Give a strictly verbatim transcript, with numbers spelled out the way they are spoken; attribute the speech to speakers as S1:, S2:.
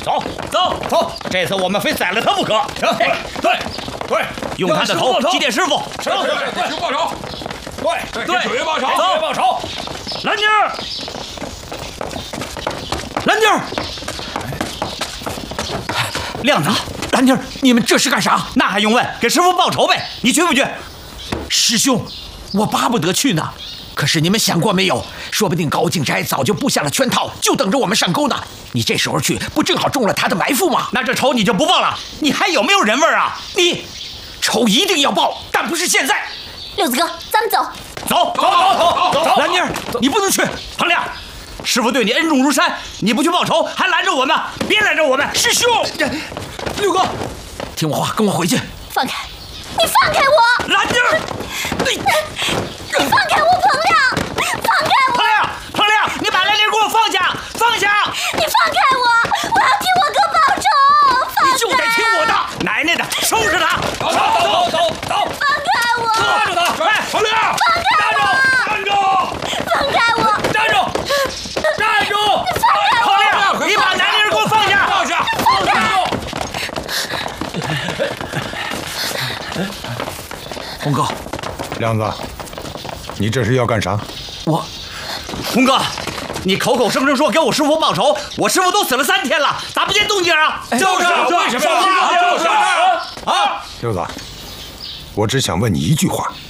S1: 走走走，这次我们非宰了他不可。行，对对对，用他的头祭奠师傅。
S2: 是是是，给师傅报仇。对对，给九爷报仇，
S1: 走报仇。蓝妮儿，蓝妮儿，亮子，蓝妮儿，你们这是干啥？那还用问？给师傅报仇呗！你去不去？
S3: 师兄，我巴不得去呢。可是你们想过没有？说不定高敬斋早就布下了圈套，就等着我们上钩呢。你这时候去，不正好中了他的埋伏吗？
S1: 那这仇你就不报了？你还有没有人味儿啊？
S3: 你仇一定要报，但不是现在。
S4: 六子哥，咱们走。
S1: 走走走走走！蓝妮儿，你不能去。彭亮，师傅对你恩重如山，你不去报仇，还拦着我们？别拦着我们！师兄，
S3: 六哥，听我话，跟我回去。
S4: 放开！你放开我！
S1: 蓝妮儿，
S4: 你你放开我，彭亮！放开我！
S1: 彭亮，彭亮，你把蓝妮儿给我放下，放下！
S4: 你放开我！我要替我哥报仇！放开！
S1: 你就得听我的，奶奶的，收拾他！
S2: 走走走走！
S4: 放开我！
S1: 抓住他！
S2: 哎，彭亮，
S4: 放开我！
S2: 站住！
S4: 放开我！
S2: 站住！站住！
S4: 放开我！
S1: 彭亮，你把蓝妮儿给我放下！
S2: 放下！
S4: 放开！
S3: 洪哥，
S5: 亮子，你这是要干啥？
S3: 我，
S1: 洪哥，你口口声声说给我师傅报仇，我师傅都死了三天了，咋不见动静啊？
S2: 就是，为什么要就是啊！
S5: 六子，我只想问你一句话：